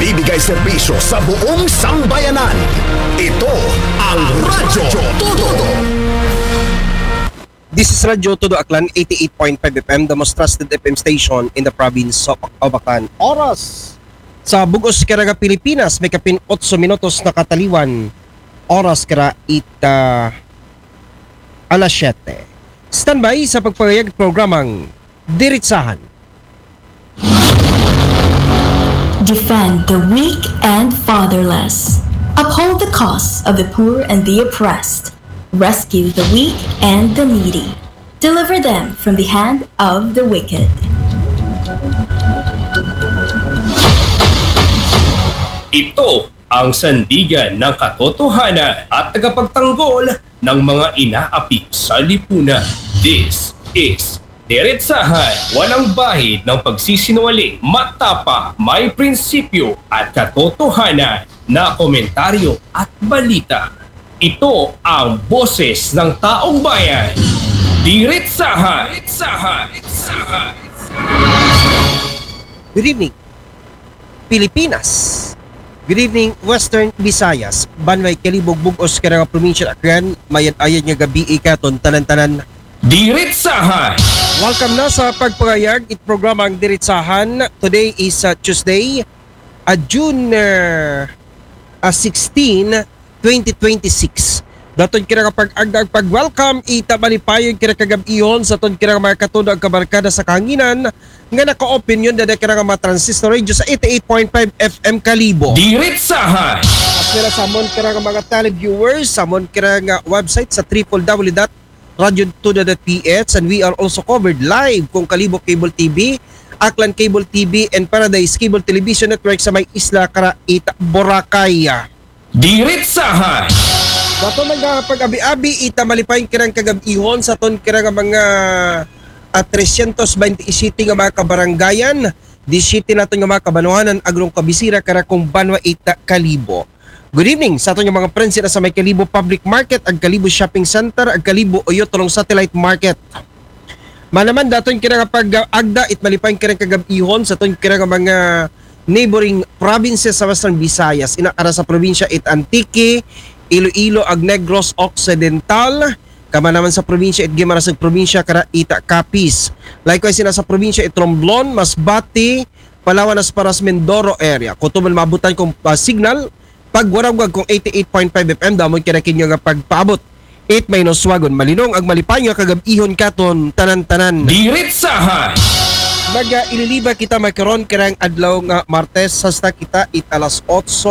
nagbibigay serbisyo sa buong sambayanan. Ito ang Radyo Todo. This is Radyo Todo Aklan, 88.5 FM, the most trusted FM station in the province of Aklan. Oras sa Bugos Karaga, Pilipinas, may kapin 8 minutos na kataliwan. Oras kara alas 7. Standby sa pagpapayag programang Diritsahan. Defend the weak and fatherless. Uphold the cause of the poor and the oppressed. Rescue the weak and the needy. Deliver them from the hand of the wicked. Ito ang sandigan ng katotohanan at tagapagtanggol ng mga inaapi sa lipunan. This is Diretsahan, walang bahid ng pagsisinungaling, matapa, may prinsipyo at katotohanan na komentaryo at balita. Ito ang boses ng taong bayan. Diretsahan! Good evening, Pilipinas. Good evening, Western Visayas. Banway Kalibog Bugos Karaga Provincia Aklan, mayat-ayat nga gabi ikaton tanan-tanan. Diretsahan! Welcome na sa pagpagayag it programang Diretsahan. Today is Tuesday, June 16, 2026. Daton kira kapag agdag pag-welcome itabalipayag kira kagabiyon sa ton kira mga katunog kabarkada sa kahanginan nga naka-opinion dada kira mga transistor radio sa 88.5 FM Kalibo. Diretsahan! As nila samon kira mga televiewers, samon kira nga website sa www.radyotodo.ph, and we are also covered live kung Kalibo Cable TV, Aklan Cable TV, and Paradise Cable Television Network sa may Isla Karaita, Boracay. Diretsahan! Dato nagpag-abi-abi ita malipayong kirang kagabihon sa ton kirang mga 327 nga mga kabaranggayan, 17 naton nga mga kabanuanan agrong kabisira kara kung Banwa Ita Kalibo. Good evening sa aton nga mga friends sa may Kalibo Public Market, ag Kalibo Shopping Center, ag Kalibo Oyotolong Satellite Market. Manaman daton kirang pag-agda it malipayong kirang kagabihon sa ton kirang mga neighboring provinces sa Western Visayas, inakara sa probinsya it Antique, Iloilo, ag Negros Occidental, kama naman sa probinsya it Guimaras, probinsya kara Ita Capiz. Likewise sina sa probinsya it Romblon, Masbate, Palawan, Asparas, Mindoro area. Kung tuman mabutan kong signal, pag warawag kong 88.5 FM, damon kinakin nga pagpaabot 8 minus wagon, malinong ag malipay nga kagabihon katon tanan-tanan. Diretsahan! Ililiba kita makaron karang adlaw nga Martes, hasta kita it alas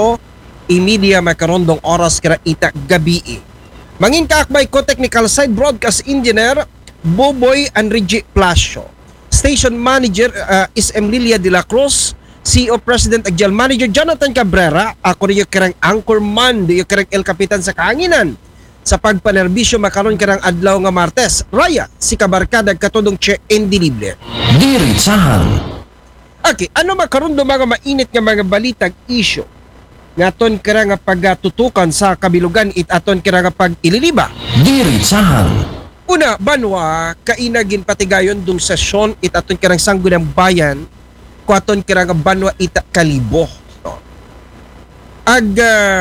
8:30 makaron dong oras kara ita gabi. Mangin kaakbay ko technical side broadcast engineer Boboy Enrique Plasio. Station manager is Emilia de la Cruz. CEO President ag General Manager Jonathan Cabrera. Ako rin yung karang anchorman, yung karang El Capitan sa kahanginan. Sa pagpanerbisyo makaron karang adlaw nga Martes, Raya si kabarkada katudong Che Indilible. Diretsahan! Okay, ano makaron do mga mainit nga mga balitag issue nga aton kira nga pagtutukan sa kabilugan it aton kira nga pag ililiba. Diretsahan! Una, Banwa kainagin patigayon dung sesyon it aton kirang Sangguniang Bayan ko aton kira nga Banwa Ita Kalibo. No? Ag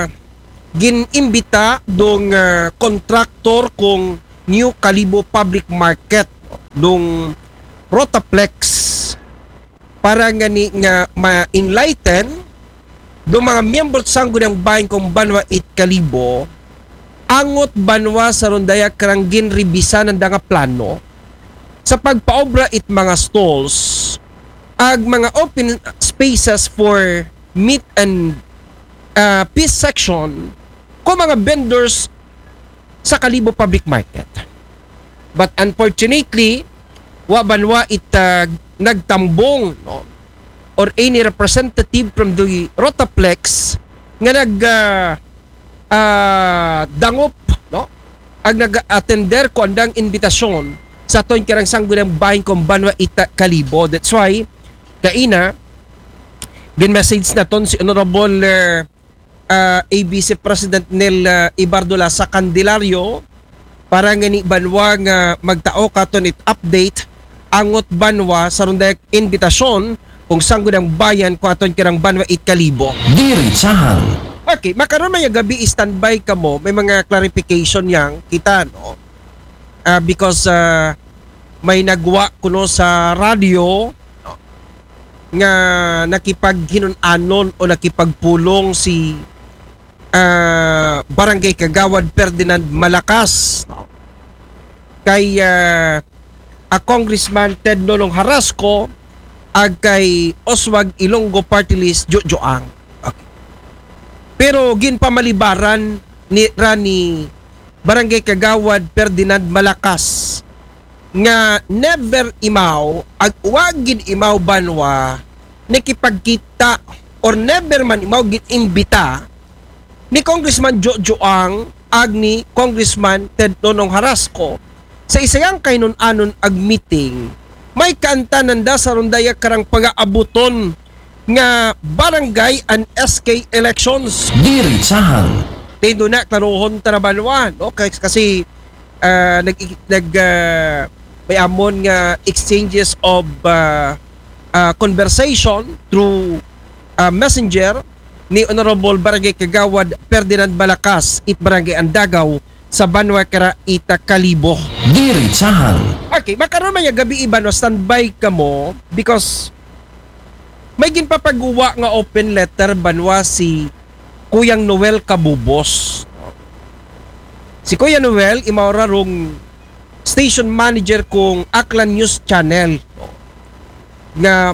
ginimbita dong kontraktor kung New Kalibo Public Market dong Rotaplex para nga ni nga ma-enlighten do mga miyembro sang Sangguniang Bayan kung Banwa It Kalibo angot Banwa sa rondaya karang ginribisa ng nga plano sa pagpaobra it mga stalls ag mga open spaces for meat and peace section kung mga vendors sa Kalibo Public Market. But unfortunately, Banwa it nagtambong, no? Or any representative from the Rotaplex nga dangop, no? Ag nag-attender ko andang invitasyon sa aton kirang Sangguniang Bayan kung Banwa Ita Kalibo. That's why kaina gin-message na ton si Honorable ABC President Nel Ibardola sa Candelario para nga ni Banwa nga magtao katon it update angot Banwa sa rundayag invitasyon kung sanggol ang bayan kung aton kirang banwa 8,000. Diritsahan. Okay, makaroon may gabi standby ka mo, may mga clarification yang kita, no? Because may nagwa kuno sa radio, no, nga nakipaghinon-anon o nakipagpulong si Barangay Kagawad Ferdinand Malakas, no, kay Congressman Ted Nonong Harasco ag kay Oswag Ilonggo Party List Jojoang. Okay. Pero ginpamalibaran ni Rani Barangay Kagawad Ferdinand Malakas nga never imaw ag wagin imaw banwa nakipagkita or never man imaw git-imbita ni Congressman Jojoang ag ni Congressman Ted Nonong Harasco sa isayang kainon-anon ag meeting. May kanta nanda sa rondaya karang pag-aabuton nga barangay and SK elections. Diritsahan. Tindo na klarohon tarabanwan, no? Kasi may amon nga exchanges of conversation through messenger ni Honorable Barangay Kagawad Ferdinand Malakas it Barangay Andagaw sa Banwa Kara Ita Kalibo. Diritsahan. Okay, makaroon man yung gabi iba no, standby ka mo because may ginpapagawa nga open letter banwa si Kuyang Noel Kabubos. Si Kuya Noel, imaura rong station manager kung Aklan News Channel nga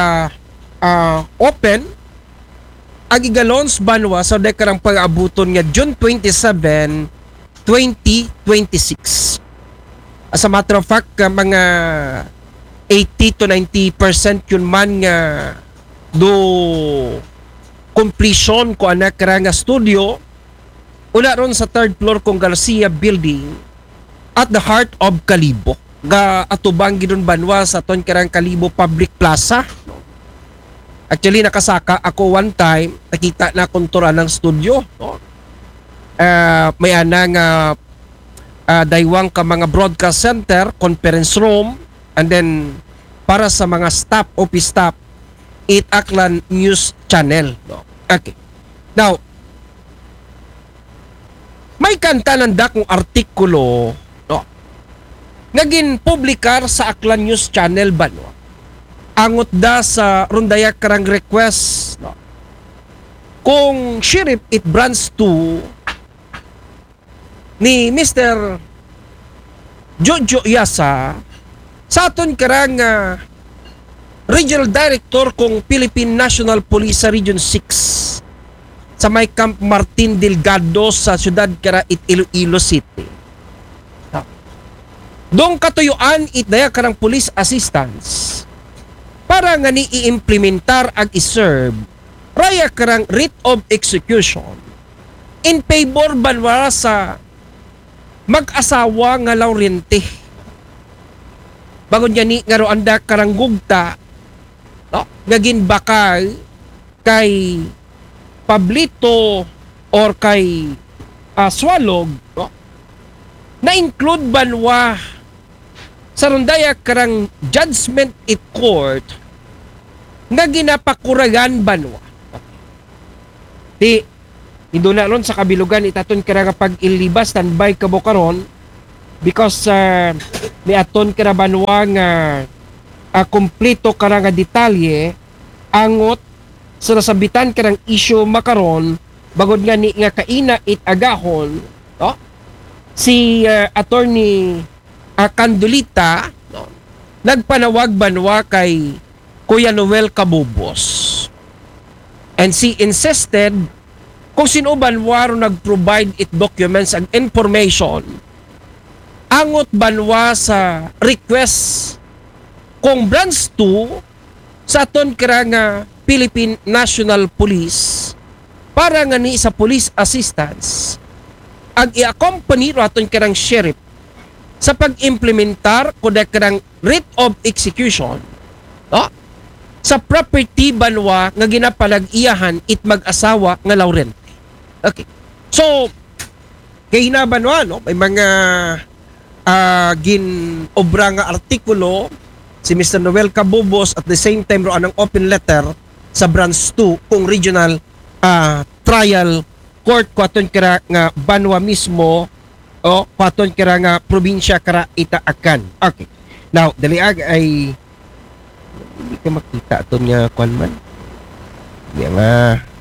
open agigalons banwa sa dekarang pag-abuton nga June 27, 2026. As a matter of fact, mga 80 to 90% yun man nga do completion ko anak nga studio ula ron sa third floor kong Garcia Building at the heart of Kalibo. Ga atubang gidon banwa sa ton karang Kalibo Public Plaza. Actually nakasaka ako one time, nakita na kontura ng studio, no? May anang daywang ka mga broadcast center, conference room, and then para sa mga staff, office staff, it Aklan News Channel. No? Okay. Now, may kanta ng dakong artikulo, no, naging publikar sa Aklan News Channel ba, no? Angot da sa rondaya karang request, no? Kung Sheriff it Branch 2 ni Mr. Jojo Yasa sa aton karang Regional Director kung Philippine National Police sa Region 6 sa may Camp Martin Delgado sa siyudad kara it Iloilo City. Dong katuyuan it daya karang police assistance para nga ni i-implementar ag iserve raya karang writ of execution in favor banwa sa mag-asawa nga Laurente. Bagon niya ni nga roanda karang gugta, no, nga ginbakal kay Pablito or kay Swalog, no, na include banwa sa rondaya karang judgment it court nga ginapakuragan banwa. Di indo na ron sa kabilugan itaton kara nga pag ilibas standby ka mo karon because may aton kara banwa nga kompleto kara nga detalye angot sa nasabitan karang issue makaron bagod nga ni nga kaina it agahon, no? Si attorney Candolita, no, nagpanawag banwa kay Kuya Noel Kabubos and she insisted kung sino banwa ro nag-provide it documents and information angot banwa sa request kung branch 2 sa aton kara nga Philippine National Police para nga ni sa police assistance ag i-accompany ro aton karang sheriff sa pag-implementar kuda karang writ of execution, no, sa property banwa nga ginapalag-iyahan it mag-asawa nga Laurente. Okay. So, kay hinabanwa, no, may mga ginobra nga artikulo si Mr. Noel Cabubos at the same time roon ang open letter sa branch 2 kung regional trial court kwaton kira nga Banwa mismo o kwaton kira nga probinsya kara Itaacan. Okay. Now, daliag ay hindi ka makita aton nga kwan man. Yan nga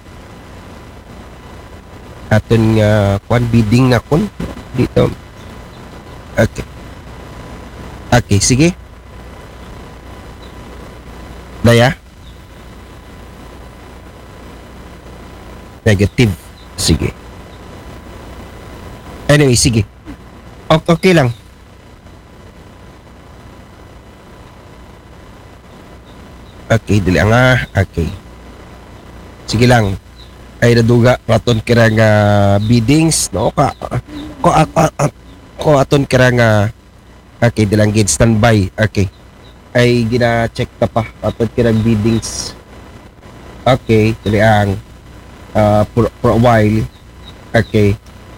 aton nga kwan bidding na kun dito. Okay. Okay, sige. Daya. Negative. Sige. Anyway, sige. Okay lang. Okay, dili nga. Okay. Sige lang. Ay naduga raton kira nga biddings, no? Ko aton kira nga okay, dilang gid standby. Okay. Ay gina-check ta pa aton kira biddings. Okay, dili ang for a while. Okay.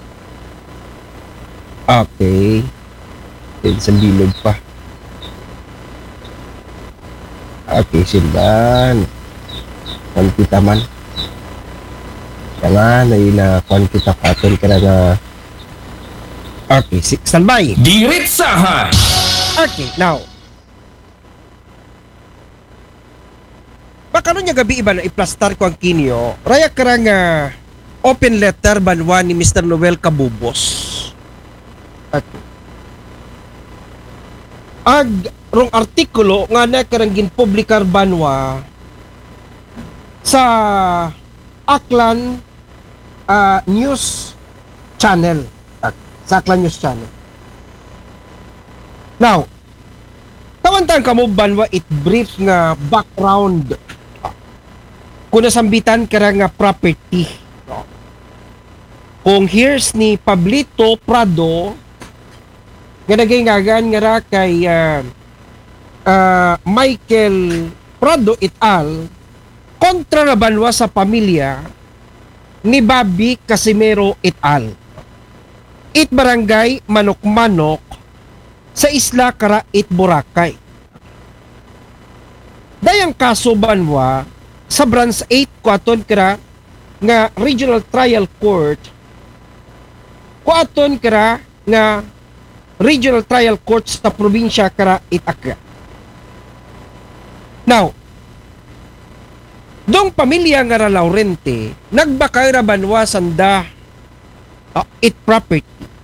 Okay. Din sa bilog pa. Okay, simban. Kan kita man. Kaya na kuan kita paton ka na. Okay, standby. Diretsahan! Okay, now. Baka nun niya gabi iba na iplastar ko ang kinyo. Raya ka nga open letter banwa ni Mr. Noel Cabubos. Okay. Rong artikulo nga na karang ginpublikar banwa sa Aklan News Channel. Sa Aklan News Channel. Now, tawantan ka mo banwa it brief nga background kung nasambitan ka nga property. Kung here's ni Pablito Prado nga naging-ngagan nga ra kay Michael Prado et al. Kontra na banwa sa pamilya ni Bobby Casimero et al. It barangay Manok-Manok sa Isla Cara it Boracay. Dayang kaso banwa sa branch 8 kuaton kira nga Regional Trial Court kuaton kira nga Regional Trial Court sa probinsya Cara Itaacan. Now, dong pamilya nga ra Laurente nagbakay ra banwa sanda it property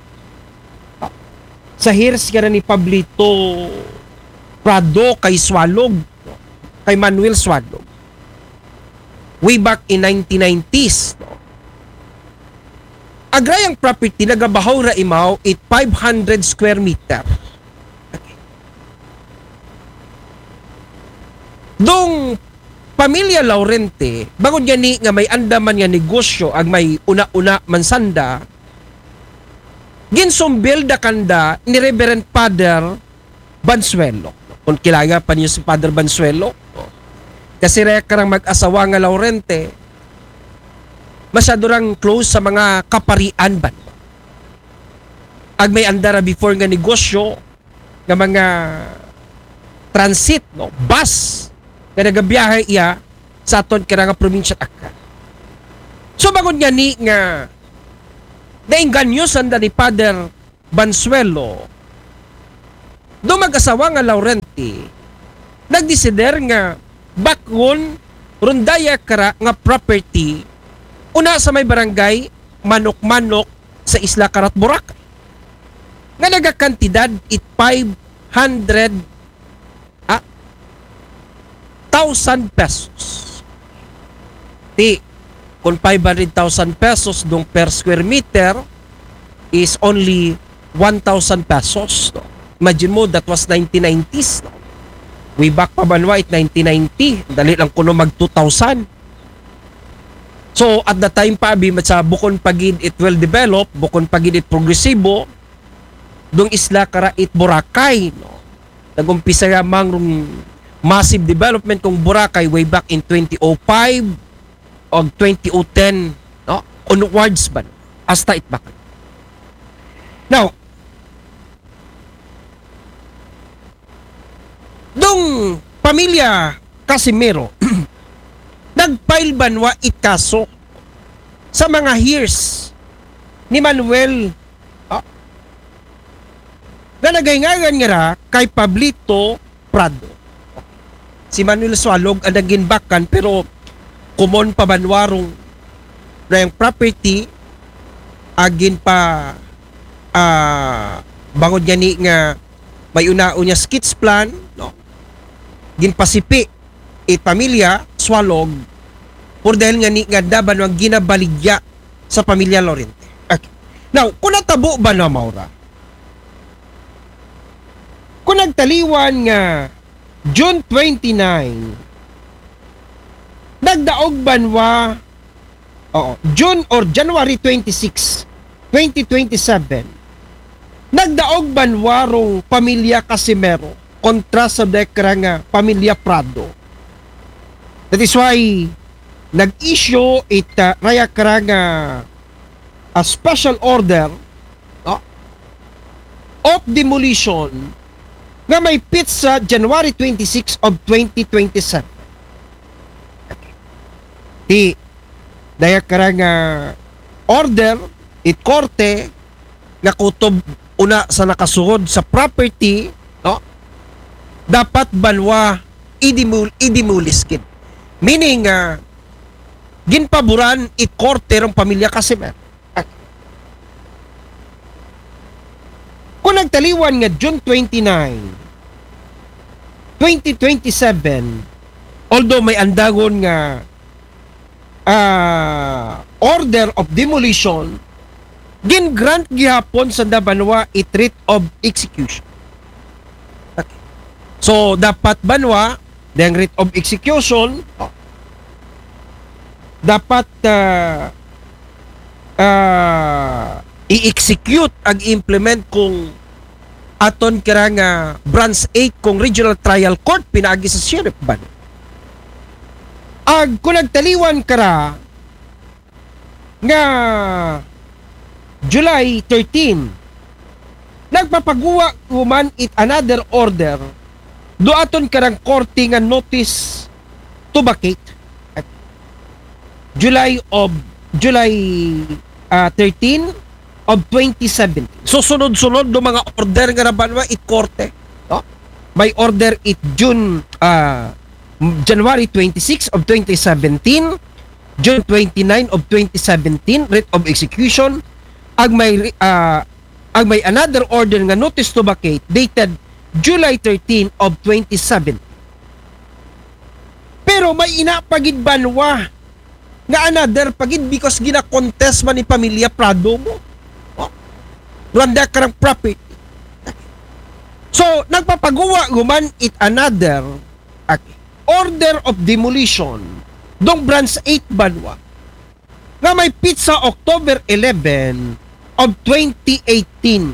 sa hears ka ni Pablito Prado kay Swalog, kay Manuel Swalog way back in 1990s. Agrayang property nagabahaw ra imaw it 500 square meter. Okay. Dong pamilya Laurente, bago niya ni nga may andaman nga negosyo ag may una-una mansanda, ginsumbil da kanda ni Reverend Father Bansuelo. Kung kilala pa niyo si Father Bansuelo, kasi raya karang mag-asawa nga Laurente, masyado rang close sa mga kaparian ba? Ag may andara before nga negosyo, nga mga transit, no? Bus, nga nagabiyahe iya sa aton kira nga probinsya Akka. So bagon nga ni nga nainganyo sanda ni Father Bansuelo do mag-asawa nga Laurente nagdesider nga bakon rundaya kara nga property una sa may barangay Manok-Manok sa Isla Carat Boracay nga nagakantidad it 500,000 pesos. Kung 500,000 pesos dong per square meter is only 1,000 pesos. No? Imagine mo, that was 1990s. No? Way back pa banwa, it 1990. Dali lang kuno mag 2,000. So, at the time pa, sa bukon pagid it well developed, bukon pagid it progresibo, dong Isla Cara it Boracay. No? Nag-umpisa yamang massive development kung Boracay way back in 2005 o 2010, no? Onwards ba? Hasta it back. Now, Dong pamilya Casimero nagfile banwa itkaso sa mga hears ni Manuel na nagayingagan nga ra kay Pablito Prado. Si Manuel Swalog ang naginbakan pero kumon pa banwarong na yung property agin pa bangod gani nga may unao niya skits plan, no? Ginpasipi it pamilya Swalog por dahil nga ni nga daban ang ginabaligya sa pamilya Lorente. Okay. Now, kung natabo ba na Maura? Kung nagtaliwan nga June 29, nagdaog banwa June or January 26, 2027, nagdaog banwarong pamilya Casimero kontra sa dekra nga pamilya Prado. That is why nag-issue it raya kara nga a special order of demolition nga may pizza January 26 of 2027. Di daya kara nga order it korte nga kutob una sa nakasuhod sa property, no? Dapat banwa idimuliskid. Meaning ginpaboran it korte rong pamilya Casimero. Kung nagtaliwan nga June 29, 2027, although may andagon nga order of demolition, gin-grant gihapon sa Banwa it writ of execution. Okay. So, dapat banwa, the writ of execution, dapat i-execute ag implement kung aton kira nga branch 8 kung regional trial court pinaagi sa sheriff ban. Ag kung nagtaliwan kara nga July 13, nagpapaguwa human it another order do aton karang korte nga notice to vacate July 13 of 2017. So sunod-sunod do mga order nga nabanwa it korte, no? May order it January 26 of 2017, June 29 of 2017 writ of execution, ag may another order nga notice to vacate dated July 13 of 2017. Pero may inapagid banwa nga another pagid because gina-contest man ni pamilya Prado mo. Randa karang property. So, nagpapaguwa guman it another order of demolition dong branch 8 banwa nga may pizza October 11 of 2018.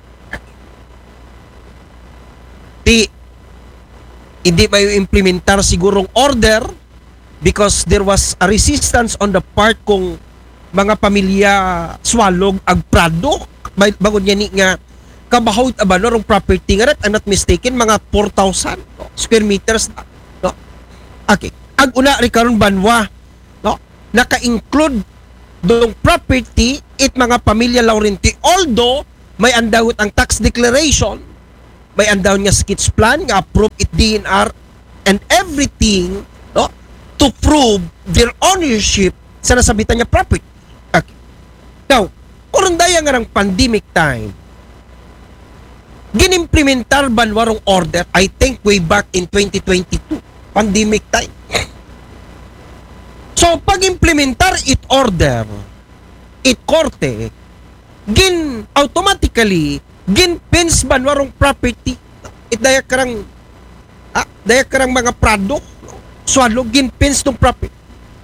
Hindi ba yung implementar sigurong order because there was a resistance on the part kung mga pamilya Swalog ag Prado bagod niya ni nga kabahod abanorong property nga ret, I'm not mistaken mga 4,000 square meters, no? Okay, ag una ri karon banwa, no, naka-include dong property it mga pamilya Laurenti, although may andawit ang tax declaration, may andawit nga skits plan nga approve it DNR and everything, no, to prove their ownership sa nasabitan niya property. Okay. Now, kung daya nga ng pandemic time, ginimplementar banwarong order, I think way back in 2022, pandemic time. So, pag-implementar it order, it korte, automatically, pins banwarong property, it daya karang mga Prado, Swalog, pins tong property.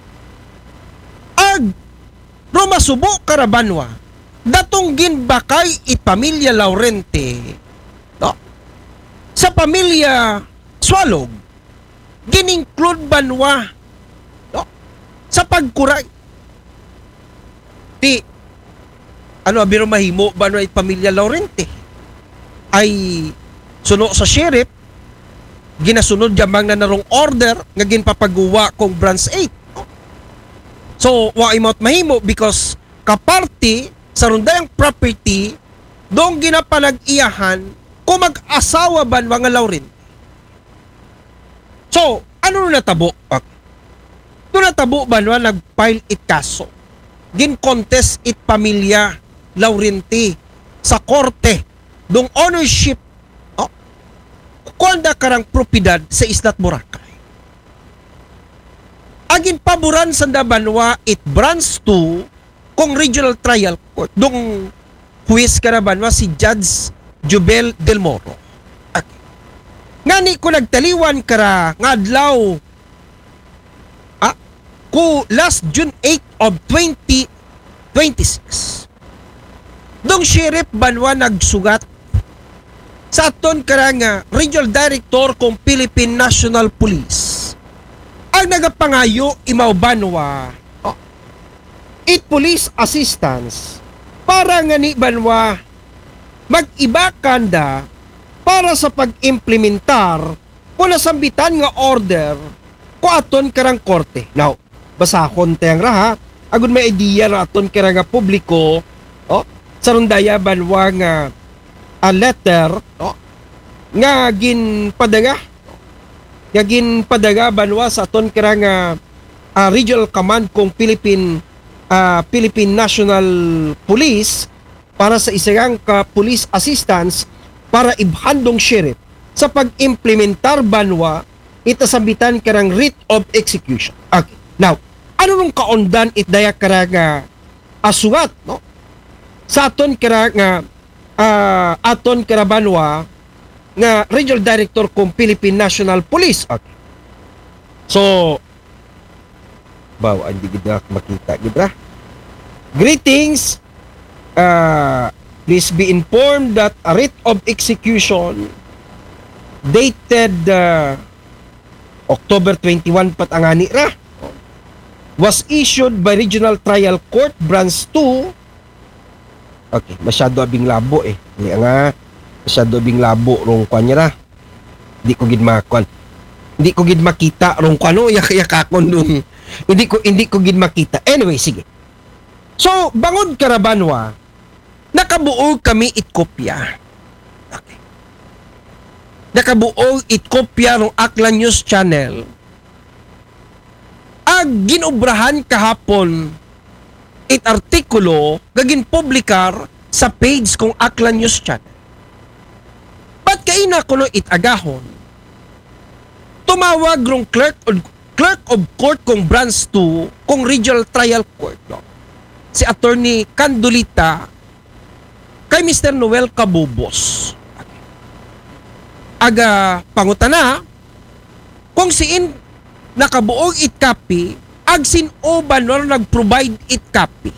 Ag, rumasubo karabanwa, datong ginbakay it pamilya Laurente, no? Sa pamilya Swalog, gininclude banwa, no? Sa pagkuray. Biro mahimo banwa it pamilya Laurente ay suno sa sheriff ginasunod jamang na narong order nga ginpapaguwa kong branch 8. So, wa imot mahimo because kaparti sa rundayang property dong ginapanag-iyahan kung mag-asawa ban mga Lauren. So, ano natabo? Doon natabo ba na nag-file it kaso? Gin-contest it pamilya Laurenti sa korte dong ownership kuanda karang propiedad sa Islat Boracay. Agin paboran sa Banwa it branch 2 kung regional trial court dong huwis karabanwa si Judge Jubel Del Moro. Okay. Ngani ko nagtaliwan kara nga adlaw ko last June 8 of 2026. Dong Sheriff Banwa nagsugat sa aton karanga Regional Director kong Philippine National Police ang nagapangayo imaw Banwa it police assistance para nga ni Banwa mag-iba kanda para sa pag-implementar kung nasambitan nga order ko aton karang korte. Now, basahon tayang raha agud may idea na aton karang publiko sa rundaya Banwa nga a letter nga ginpadaga Banwa sa aton karang Regional Command kong Philippine National Police para sa isang police assistance para ibhandong sheriff sa pag-implementar Banwa itasambitan karang writ of execution. Okay. Now, ano nung kaundan itdaya karang asugat sa aton karang aton karabanwa nga Regional Director kong Philippine National Police. Okay. So, hindi gid na makita gid ra. Greetings. Please be informed that a writ of execution dated October 21 patangani ra was issued by Regional Trial Court Branch 2. Okay, masyado abing labo Hindi nga, masyado abing labo rong kanya ra. Hindi ko gid makon. Hindi ko gid makita rong kano yakakon nung hindi ko gid makita. Anyway, sige. So, bangod karabanwa, nakabuo kami itkopya. Okay. Nakabuo itkopya ng Aklan News Channel. Ginobrahan kahapon it artikulo gagin publikar sa page kong Aklan News Channel. Ba't kaina ko no it agahon? Tumawag rong clerk of court kong branch 2 kong regional trial court si Attorney Candolita kay Mr. Noel Cabubos. Aga pangutana kung siin nakabuog it copy ag sin-oban or nag-provide it copy.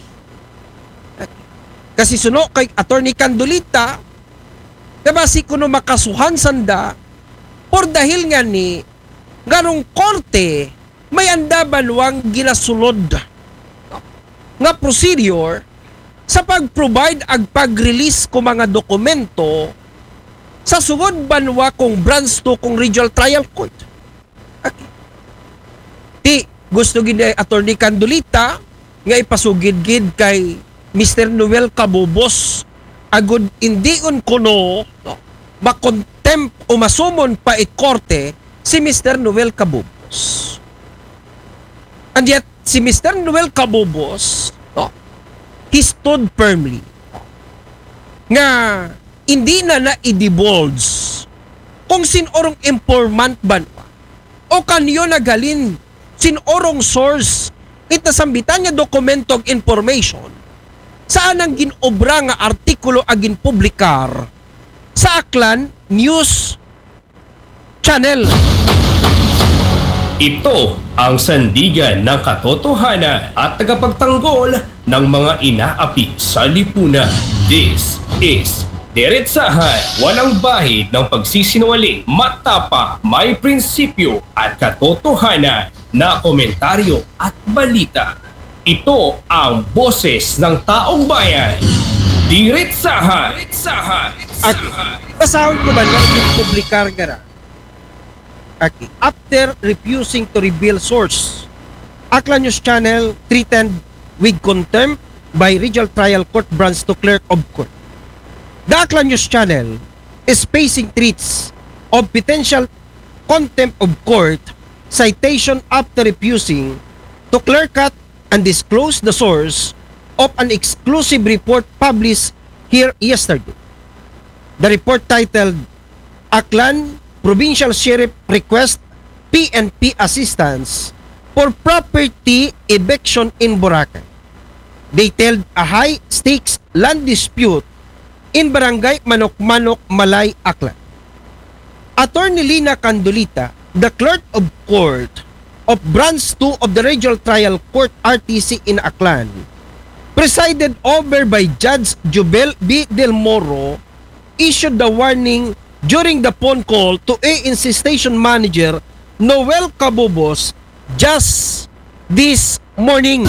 Kasi suno kay Attorney Candolita kabasi kuno makasuhan sanda por dahil nga ni ganong korte may anda banwang ginasulod nga procedure sa pag-provide ag pag-release ko mga dokumento sa sugod banwa kong branch 2 kong regional trial court. Okay. Di gusto gid Attorney Candolita nga ipasugid-gid kay Mr. Noel Cabubos agud indion kuno makontempt o masumon pa korte si Mr. Noel Cabubos. And yet si Mr. Noel Cabubos he stood firmly nga hindi na i-divulge kung sinorong informant ba o kanyo nagalin sinorong source itasambitan niya dokumentong information saan ang ginobra nga artikulo agin publikar sa Aklan News Channel. Ito ang sandigan ng katotohanan at tagapagtanggol ng mga inaapi sa lipunan. This is Diretsahan, walang bahid ng pagsisinungaling, matapa, may prinsipyo at katotohanan na komentaryo at balita. Ito ang boses ng taong bayan. Diretsahan. At pasahon ko ba na publikar nga ra Okay. After refusing to reveal source, Aklan News Channel treated with contempt by Regional Trial Court Branch to Clerk of Court. The Aklan News Channel is facing threats of potential contempt of court citation after refusing to clear cut and disclose the source of an exclusive report published here yesterday. The report titled Aklan Provincial Sheriff Request PNP Assistance for Property Eviction in Boracay detailed a high-stakes land dispute in Barangay Manok-Manok, Malay, Aklan. Attorney Lina Candolita, the Clerk of Court of Branch 2 of the Regional Trial Court RTC in Aklan, presided over by Judge Jubel B. Del Moro, issued the warning during the phone call to ANC Station Manager Noel Cabubos just this morning.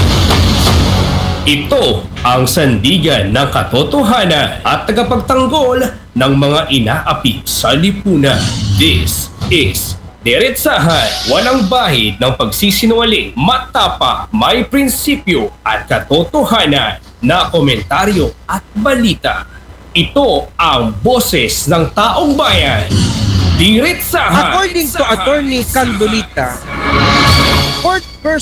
Ito ang sandigan ng katotohanan at tagapagtanggol ng mga inaapi sa lipunan. This is Diretsahan, walang bahid ng pagsisinungaling, matapa, may prinsipyo at katotohanan na komentaryo at balita. Ito ang boses ng taong bayan. Diretsahan. According to Attorney Candolita, court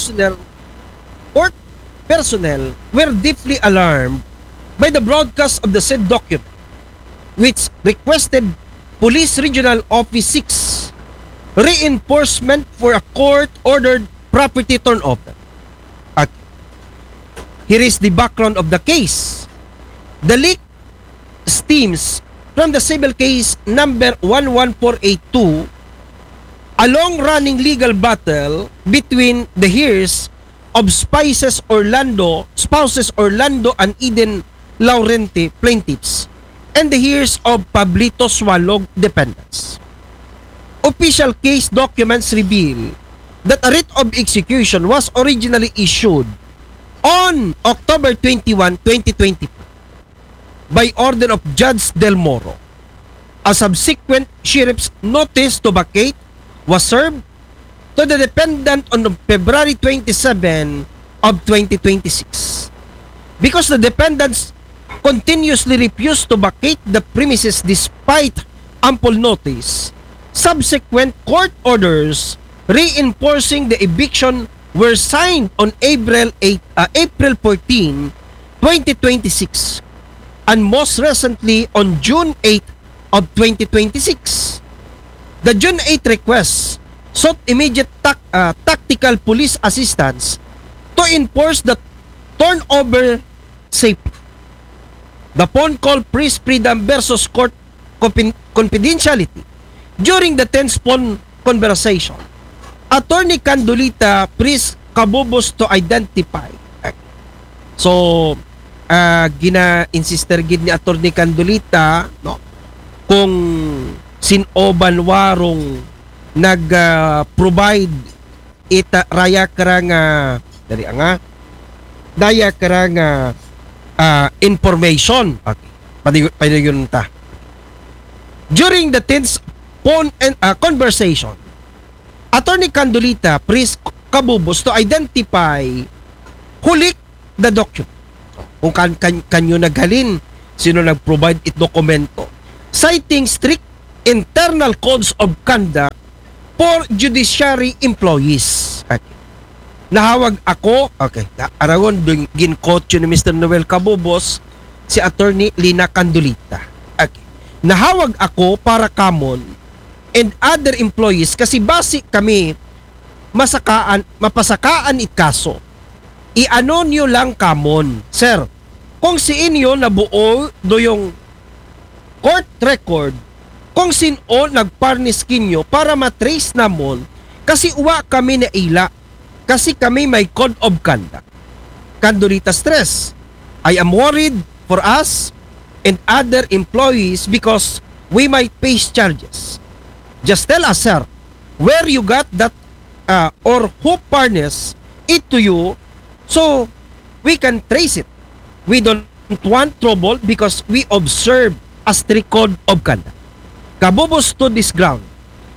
personnel were deeply alarmed by the broadcast of the said document, which requested Police Regional Office 6 reinforcement for a court-ordered property turnover. Here is the background of the case. The leak stems from the civil case number 11482, a long-running legal battle between the heirs of spouses Orlando and Eden Laurenti plaintiffs and the heirs of Pablito Swalog defendants. Official case documents reveal that a writ of execution was originally issued on October 21, 2020 by order of Judge Del Moro. A subsequent sheriff's notice to vacate was served to the defendant on February 27 of 2026. Because the defendants continuously refused to vacate the premises despite ample notice, subsequent court orders reinforcing the eviction were signed on April 14, 2026, and most recently on June 8 of 2026. The June 8 request sought immediate tactical police assistance to enforce the turnover safely. The phone call priest freedom versus court confidentiality. During the tense phone conversation, Attorney Candolita priest Cabubos to identify. So, gina-insister gid ni Attorney Candolita, no, kung sinoban warong nag-provide ita raya karang daya karang information. Okay. Padayon ta. During the tense phone and conversation, Attorney Candolita priest Cabubos to identify hulik the document. Kung kanyo naghalin, sino nag-provide it dokumento, citing strict internal codes of conduct for judiciary employees. Okay. Nahawag ako, aragon ginkotyo ni Mr. Noel Cabubos si Attorney Lina Candolita. Okay. Nahawag ako para kamon and other employees kasi basi kami mapasakaan kaso. I-ano nyo lang kamon. Sir, kung si inyo nabuo do yung court record, kung sino nagparnis kinyo para matrace namon, kasi uwa kami na ila, kasi kami may code of conduct. Candolita stress, I am worried for us and other employees because we might face charges. Just tell us, sir, where you got that or who furnished it to you so we can trace it. We don't want trouble because we observe a strict code of conduct. Cabubos to this ground.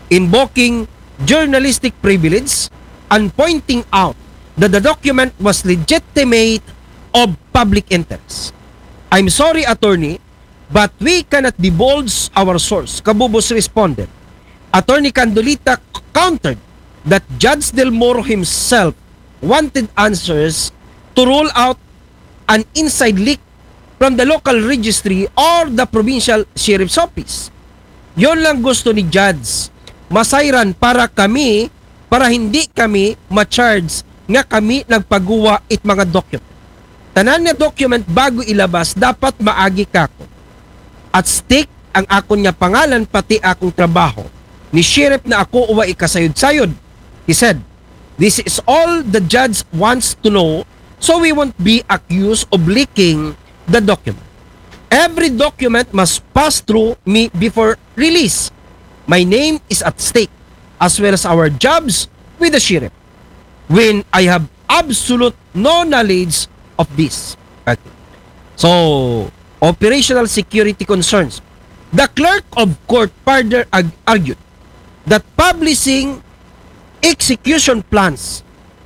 invoking journalistic privilege and pointing out that the document was legitimate of public interest. I'm sorry, attorney, but we cannot divulge our source, Kabubos responded. Attorney Candolita countered that Judge Del Moro himself wanted answers to rule out an inside leak from the local registry or the provincial sheriff's office. Yon lang gusto ni Judge, masayran para hindi kami ma-charge nga kami nagpagawa it mga document. Tanan nga document bago ilabas dapat maagi kako. At stake ang akon nga pangalan pati akong trabaho. Ni sheriff na ako uwa ikasayod-sayod. He said, "This is all the judge wants to know so we won't be accused of leaking the document. Every document must pass through me before release. My name is at stake as well as our jobs with the sheriff when I have absolute no knowledge of this." Okay. So, operational security concerns. The clerk of court further argued that publishing execution plans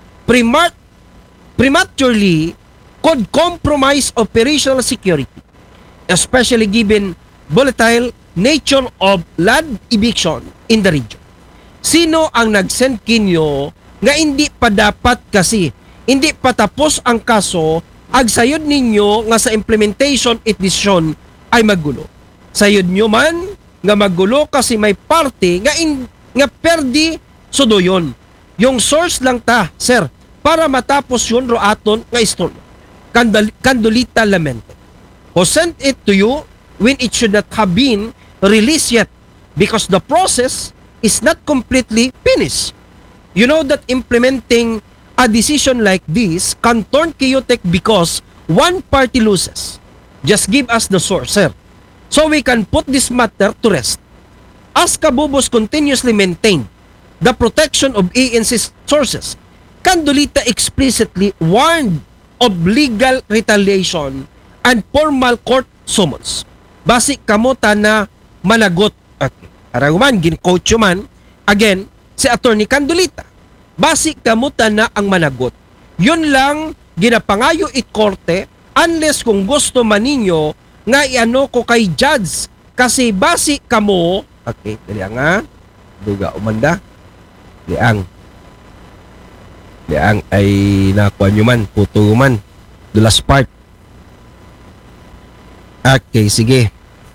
prematurely could compromise operational security, especially given volatile nature of land eviction in the region. Sino ang nag-send kinyo nga hindi pa dapat kasi hindi pa tapos ang kaso agsayod ninyo nga sa implementation at decision ay magulo. Sayod nyo man nga magulo kasi may parte nga perdi sudoyon. Yung source lang ta, sir, para matapos yun roaton nga istorya. Candolita lamented. Who sent it to you when it should not have been released yet because the process is not completely finished. You know that implementing a decision like this can turn chaotic because one party loses. Just give us the source, sir, so we can put this matter to rest. As Kabubos continuously maintained the protection of ANC's sources, Candolita explicitly warned of legal retaliation and formal court summons. Basi kamuta na managot. Okay. Araguman, gin-coach man, again, si Attorney Candolita. Basi kamuta na ang managot. Yun lang ginapangayo it korte unless kung gusto man ninyo nga iano ko kay judge kasi basi kamo. Okay, dali nga. Duga umanda. Liang ay nakuha nyo man, puto man. The last part. Okay, sige.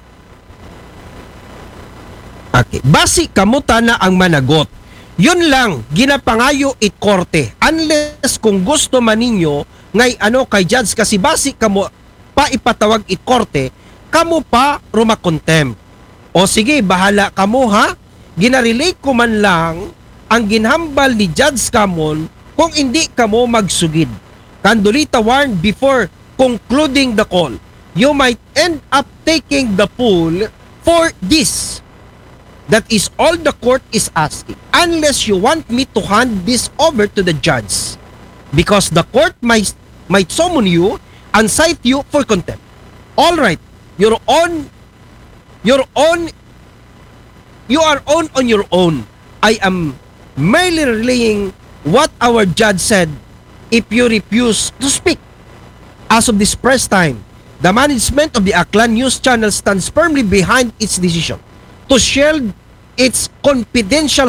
Okay, basi kamuta na ang managot. Yun lang, ginapangayo it korte. Unless kung gusto man ninyo ngay ano kay judge kasi basi kamo pa ipatawag it korte, kamo pa rumakontempt. O sige, bahala kamo ha. Ginarelate ko man lang ang ginhambal ni Judge Camon kung hindi kamo magsugid. Candolita warned before concluding the call, you might end up taking the pool for this. That is all the court is asking. Unless you want me to hand this over to the judge. Because the court might summon you and cite you for contempt. All right, you are on your own. I am merely relaying what our judge said if you refuse to speak. As of this press time, the management of the Aklan News Channel stands firmly behind its decision to shield its confidential